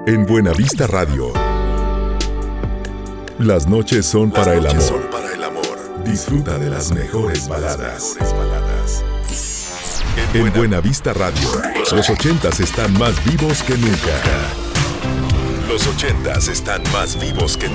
En Buenavista Radio. Las noches son para el amor. Disfruta de las mejores baladas. En Buenavista Radio. Los 80s están más vivos que nunca. Los 80s están más vivos que nunca.